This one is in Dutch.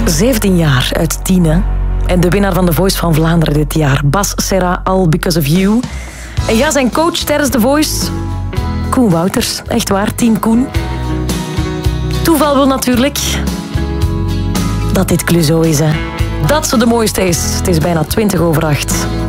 17 jaar uit Tiene. En de winnaar van The Voice van Vlaanderen dit jaar. Bas Serra, All Because of You. En ja, zijn coach tijdens The Voice... Koen Wouters. Echt waar, team Koen. Toeval wil natuurlijk... dat dit Clouseau is, hè. Dat ze de mooiste is. Het is bijna 7:20.